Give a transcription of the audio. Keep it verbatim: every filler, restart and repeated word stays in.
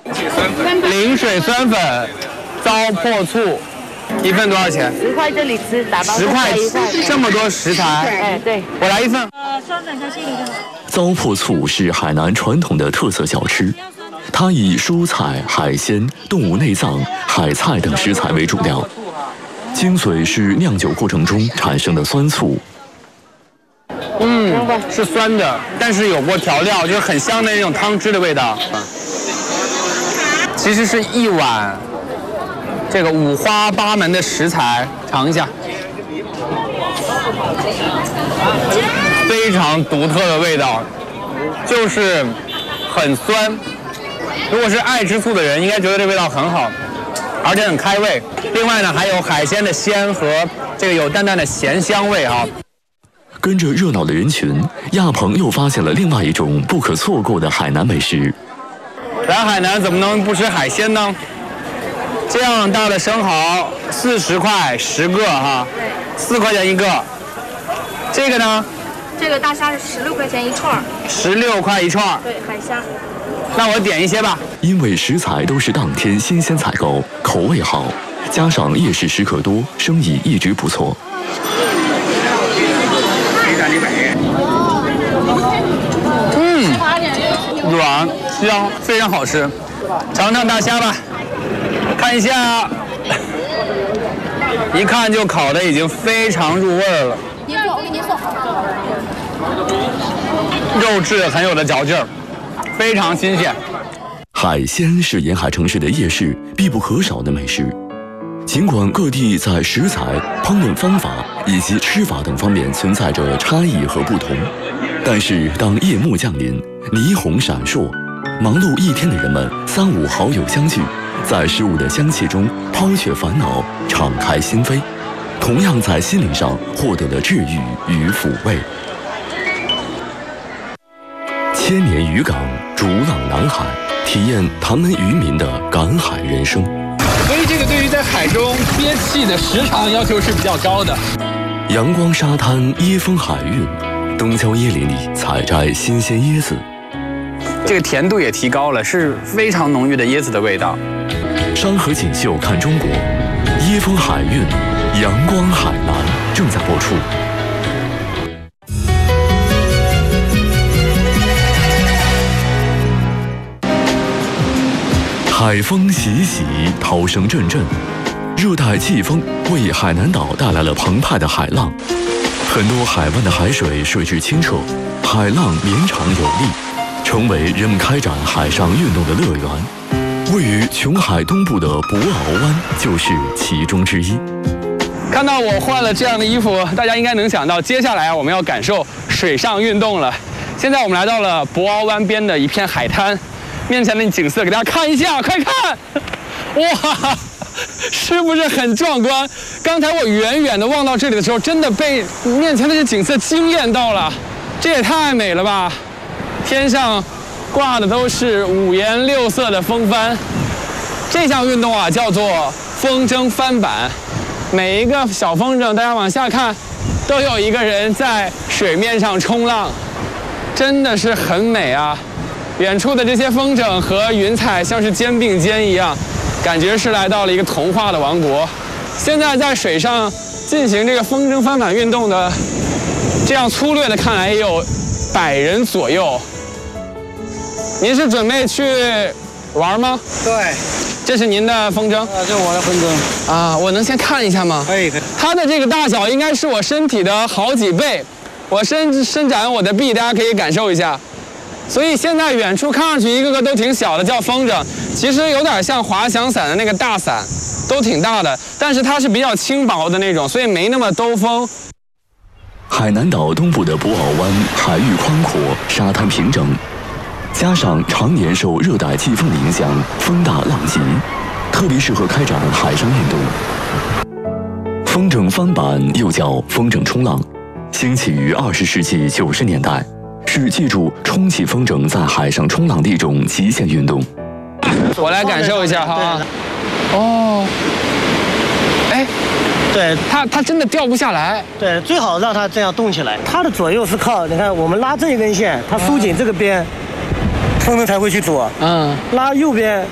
零水酸粉、糟粕醋，一份多少钱？ 十块这里吃，打包十块一块， 这么多食材。 哎，对， 我来一份。 呃，酸粉加西里就好。 糟粕醋是海南传统的特色小吃，它以蔬菜、海鲜、动物内脏、海菜等食材为主料，精髓是酿酒过程中产生的酸醋。 嗯，是酸的，但是有过调料，就是很香的那种汤汁的味道。其实是一碗这个五花八门的食材，尝一下，非常独特的味道，就是很酸。如果是爱吃醋的人，应该觉得这味道很好，而且很开胃。另外呢，还有海鲜的鲜和这个有淡淡的咸香味啊。 跟着热闹的人群，亚鹏又发现了另外一种不可错过的海南美食。 来海南怎么能不吃海鲜呢？这样大的生蚝四十块十个哈，四块钱一个。这个呢？ 这个大虾是十六块钱一串， 十六块一串。 对，海虾。 那我点一些吧。 因为食材都是当天新鲜采购，口味好，加上夜市食客多，生意一直不错。 嗯，软香，非常好吃。尝尝大虾吧，看一下，一看就烤的已经非常入味了。 您说，我给您说。 肉质很有的嚼劲儿，非常新鲜。 海鲜是沿海城市的夜市必不可少的美食。尽管各地在食材、烹饪方法以及吃法等方面存在着差异和不同，但是当夜幕降临，霓虹闪烁，忙碌一天的人们三五好友相聚，在食物的香气中抛却烦恼，敞开心扉，同样在心灵上获得了治愈与抚慰。千年渔港，逐浪南海，体验唐门渔民的赶海人生。 所以这个对于在海中憋气的时长要求是比较高的。 阳光沙滩，椰风海韵，东郊椰林里采摘新鲜椰子， 这个甜度也提高了，是非常浓郁的椰子的味道。 山河锦绣看中国，椰风海韵，阳光海南正在播出。海风习习，涛声阵阵，热带季风为海南岛带来了澎湃的海浪。很多海湾的海水水质清澈，海浪绵长有力，成为人们开展海上运动的乐园。位于琼海东部的博鳌湾就是其中之一。 看到我换了这样的衣服，大家应该能想到，接下来啊，我们要感受水上运动了。现在我们来到了博鳌湾边的一片海滩。面前的景色给大家看一下，快看！哇，是不是很壮观？刚才我远远的望到这里的时候，真的被面前的这景色惊艳到了，这也太美了吧！天上挂的都是五颜六色的风帆。这项运动啊，叫做风筝翻板。每一个小风筝，大家往下看，都有一个人在水面上冲浪，真的是很美啊！远处的这些风筝和云彩像是肩并肩一样，感觉是来到了一个童话的王国。现在在水上进行这个风筝翻板运动的，这样粗略的看来也有百人左右。您是准备去玩吗？ 对， 这是您的风筝？ 啊，这是我的风筝。 啊，我能先看一下吗？ 可以，可以。 它的这个大小应该是我身体的好几倍，我伸伸展我的臂，大家可以感受一下。所以现在远处看上去一个个都挺小的，叫风筝，其实有点像滑翔伞的那个大伞，都挺大的，但是它是比较轻薄的那种，所以没那么兜风。 海南岛东部的博鳌湾海域宽阔，沙滩平整，加上常年受热带季风的影响，风大浪急，特别适合开展海上运动。风筝翻板又叫风筝冲浪，兴起于二十世纪九十年代。是借助充气风筝在海上冲浪的一种极限运动。 我来感受一下哈。哦，哎， 对， 它它真的掉不下来。 对，最好让它这样动起来。它的左右是靠，你看我们拉这一根线，它收紧这个边，风筝才会去左。嗯，拉右边。